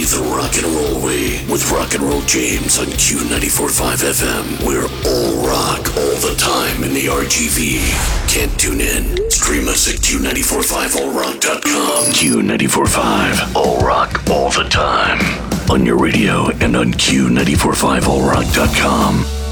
the rock and roll way with Rock and Roll James on Q94.5 FM. We're all rock all the time in the RGV. Can't tune in? Stream us at Q945allrock.com. Q945, all rock all the time. On your radio and on Q945allrock.com.